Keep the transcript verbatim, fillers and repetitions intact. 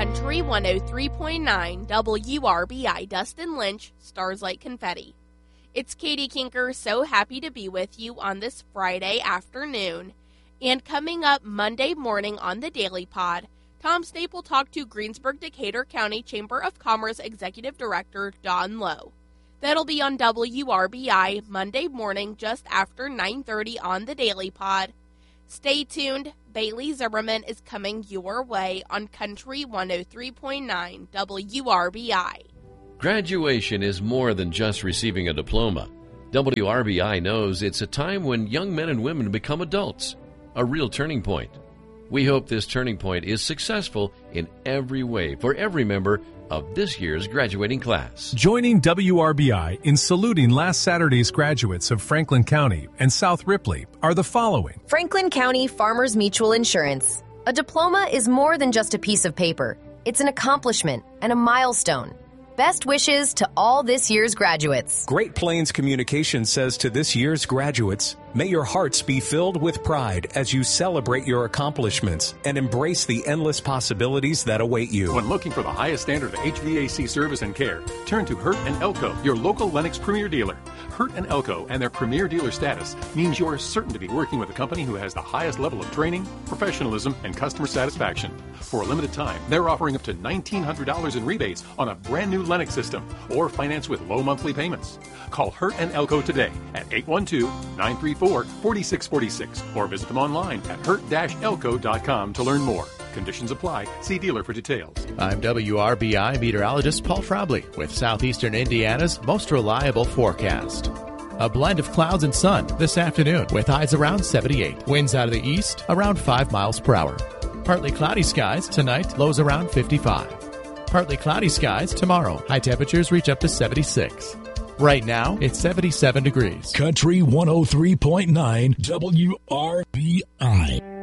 Country one oh three point nine W R B I Dustin Lynch, Stars Like Confetti. It's Katie Kinker, so happy to be with you on this Friday afternoon. And coming up Monday morning on the Daily Pod, Tom Staple talked to Greensburg-Decatur County Chamber of Commerce Executive Director Don Lowe. That'll be on W R B I Monday morning just after nine thirty on the Daily Pod. Stay tuned. Bailey Zimmerman is coming your way on Country one oh three point nine W R B I. Graduation is more than just receiving a diploma. W R B I knows it's a time when young men and women become adults, a real turning point. We hope this turning point is successful in every way for every member of this year's graduating class. Joining W R B I in saluting last Saturday's graduates of Franklin County and South Ripley are the following. Franklin County Farmers Mutual Insurance. A diploma is more than just a piece of paper. It's an accomplishment and a milestone. Best wishes to all this year's graduates. Great Plains Communications says to this year's graduates, may your hearts be filled with pride as you celebrate your accomplishments and embrace the endless possibilities that await you. When looking for the highest standard of H V A C service and care, turn to Hurt and Elko, your local Lennox Premier dealer. Hurt and Elko and their Premier dealer status means you are certain to be working with a company who has the highest level of training, professionalism, and customer satisfaction. For a limited time, they're offering up to nineteen hundred dollars in rebates on a brand new Lennox system or finance with low monthly payments. Call Hurt and Elko today at eight one two, nine three four, four six four six or visit them online at hurt dash elko dot com to learn more. Conditions apply. See dealer for details. I'm W R B I meteorologist Paul Frobley with Southeastern Indiana's most reliable forecast. A blend of clouds and sun this afternoon with highs around seventy-eight. Winds out of the east around five miles per hour. Partly cloudy skies tonight, lows around fifty-five. Partly cloudy skies tomorrow. High temperatures reach up to seventy-six. Right now, it's seventy-seven degrees. Country one oh three point nine W R B I.